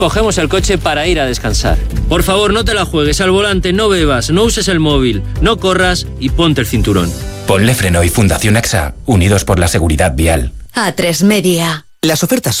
Cogemos el coche para ir a descansar. Por favor, no te la juegues al volante, no bebas, no uses el móvil, no corras y ponte el cinturón. Ponle Freno y Fundación AXA, unidos por la seguridad vial. A3 Media. Las ofertas son